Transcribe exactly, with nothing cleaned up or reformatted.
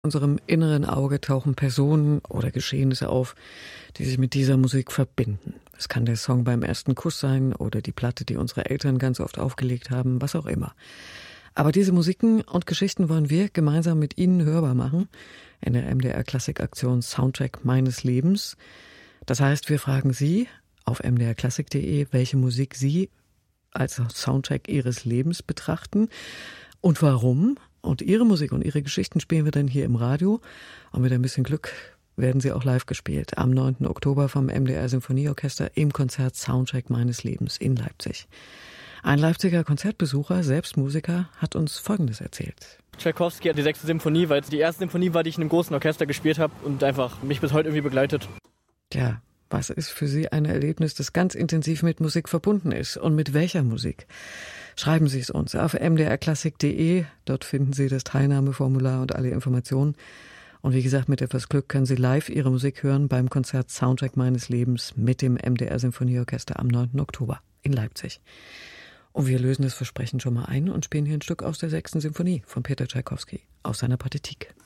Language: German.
unserem inneren Auge tauchen Personen oder Geschehnisse auf, die sich mit dieser Musik verbinden. Es kann der Song beim ersten Kuss sein oder die Platte, die unsere Eltern ganz oft aufgelegt haben, was auch immer. Aber diese Musiken und Geschichten wollen wir gemeinsam mit Ihnen hörbar machen in der M D R Klassik-Aktion Soundtrack meines Lebens. Das heißt, wir fragen Sie auf m d r klassik punkt d e, welche Musik Sie als Soundtrack Ihres Lebens betrachten und warum. Und Ihre Musik und Ihre Geschichten spielen wir dann hier im Radio. Und mit ein bisschen Glück werden sie auch live gespielt. Am neunten Oktober vom M D R Symphonieorchester im Konzert Soundtrack meines Lebens in Leipzig. Ein Leipziger Konzertbesucher, selbst Musiker, hat uns Folgendes erzählt. Tschaikowski hat die sechste Symphonie, weil es die erste Symphonie war, die ich in einem großen Orchester gespielt habe und einfach mich bis heute irgendwie begleitet. Tja, was ist für Sie ein Erlebnis, das ganz intensiv mit Musik verbunden ist? Und mit welcher Musik? Schreiben Sie es uns auf m d r klassik punkt d e. Dort finden Sie das Teilnahmeformular und alle Informationen. Und wie gesagt, mit etwas Glück können Sie live Ihre Musik hören beim Konzert Soundtrack meines Lebens mit dem M D R Symphonieorchester am neunten Oktober in Leipzig. Und wir lösen das Versprechen schon mal ein und spielen hier ein Stück aus der sechsten Symphonie von Peter Tschaikowski aus seiner Partitik.